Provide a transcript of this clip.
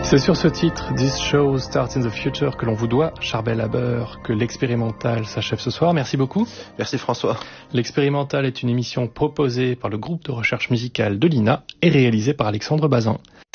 C'est sur ce titre, This Show Starts in the Future, que l'on vous doit, Charbel Haber, que l'expérimental s'achève ce soir. Merci beaucoup. Merci François. L'expérimental est une émission proposée par le groupe de recherche musicale de l'INA et réalisée par Alexandre Bazin.